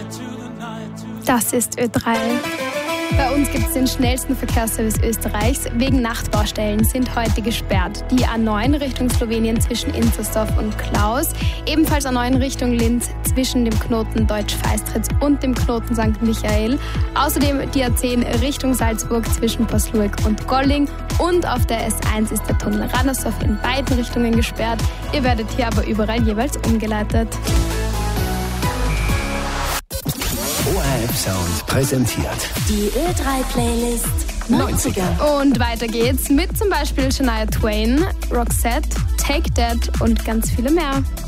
Das ist Ö3. Bei uns gibt es den schnellsten Verkehrsservice Österreichs. Wegen Nachtbaustellen sind heute gesperrt die A9 Richtung Slowenien zwischen Inzersdorf und Klaus. Ebenfalls A9 Richtung Linz zwischen dem Knoten Deutsch-Feistritz und dem Knoten St. Michael. Außerdem die A10 Richtung Salzburg zwischen Pasluek und Golling. Und auf der S1 ist der Tunnel Rannersdorf in beiden Richtungen gesperrt. Ihr werdet hier aber überall jeweils umgeleitet. ORF Sound präsentiert die Ö3-Playlist 90er. Und weiter geht's mit zum Beispiel Shania Twain, Roxette, Take That und ganz viele mehr.